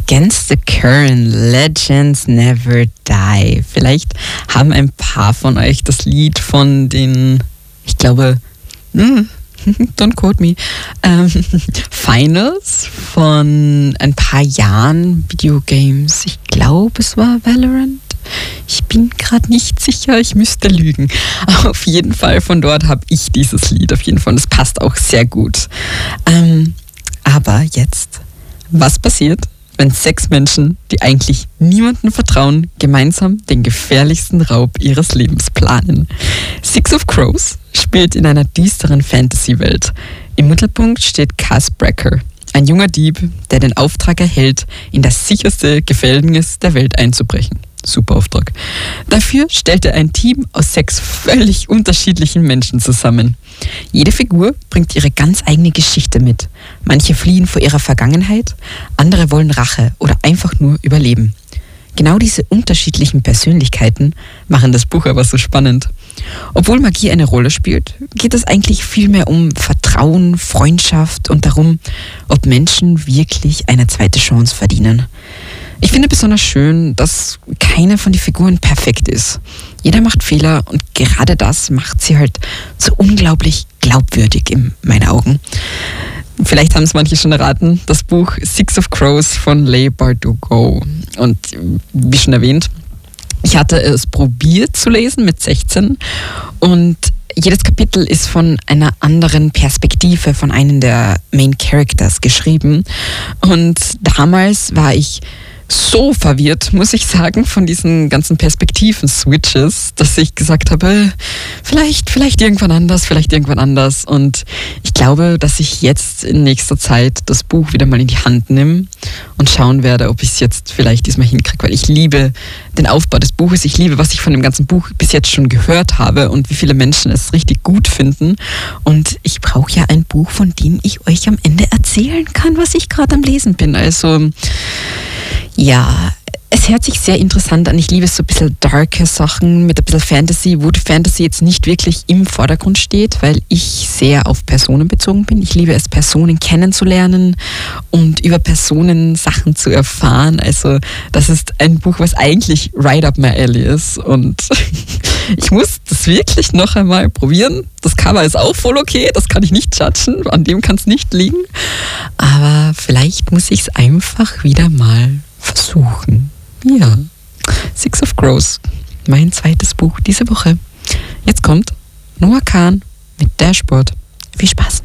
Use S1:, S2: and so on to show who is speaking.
S1: Against the Current, Legends Never Die. Vielleicht haben ein paar von euch das Lied von den, ich glaube, don't quote me, Finals von ein paar Jahren, Videogames. Ich glaube, es war Valorant. Ich bin gerade nicht sicher, ich müsste lügen. Aber auf jeden Fall, von dort habe ich dieses Lied auf jeden Fall. Und es passt auch sehr gut. Aber jetzt, was passiert, wenn 6 Menschen, die eigentlich niemandem vertrauen, gemeinsam den gefährlichsten Raub ihres Lebens planen? Six of Crows spielt in einer düsteren Fantasy-Welt. Im Mittelpunkt steht Cass Brecker, ein junger Dieb, der den Auftrag erhält, in das sicherste Gefängnis der Welt einzubrechen. Super Auftrag. Dafür stellt er ein Team aus 6 völlig unterschiedlichen Menschen zusammen. Jede Figur bringt ihre ganz eigene Geschichte mit. Manche fliehen vor ihrer Vergangenheit, andere wollen Rache oder einfach nur überleben. Genau diese unterschiedlichen Persönlichkeiten machen das Buch aber so spannend. Obwohl Magie eine Rolle spielt, geht es eigentlich vielmehr um Vertrauen, Freundschaft und darum, ob Menschen wirklich eine zweite Chance verdienen. Ich finde besonders schön, dass keine von den Figuren perfekt ist. Jeder macht Fehler und gerade das macht sie halt so unglaublich glaubwürdig in meinen Augen. Vielleicht haben es manche schon erraten, das Buch Six of Crows von Leigh Bardugo. Und wie schon erwähnt, ich hatte es probiert zu lesen mit 16 und jedes Kapitel ist von einer anderen Perspektive, von einem der Main Characters geschrieben. Und damals war ich so verwirrt, muss ich sagen, von diesen ganzen Perspektiven-Switches, dass ich gesagt habe, vielleicht irgendwann anders. Und ich glaube, dass ich jetzt in nächster Zeit das Buch wieder mal in die Hand nehme und schauen werde, ob ich es jetzt vielleicht diesmal hinkriege, weil ich liebe den Aufbau des Buches, ich liebe, was ich von dem ganzen Buch bis jetzt schon gehört habe und wie viele Menschen es richtig gut finden. Und ich brauche ja ein Buch, von dem ich euch am Ende erzählen kann, was ich gerade am Lesen bin. Also ja, es hört sich sehr interessant an. Ich liebe so ein bisschen darke Sachen mit ein bisschen Fantasy, wo die Fantasy jetzt nicht wirklich im Vordergrund steht, weil ich sehr auf Personen bezogen bin. Ich liebe es, Personen kennenzulernen und über Personen Sachen zu erfahren. Also das ist ein Buch, was eigentlich right up my alley ist. Und ich muss das wirklich noch einmal probieren. Das Cover ist auch voll okay, das kann ich nicht judgen, an dem kann es nicht liegen. Aber vielleicht muss ich es einfach wieder mal versuchen. Ja, Six of Crows, mein zweites Buch diese Woche. Jetzt kommt Noah Kahn mit Dashboard. Viel Spaß!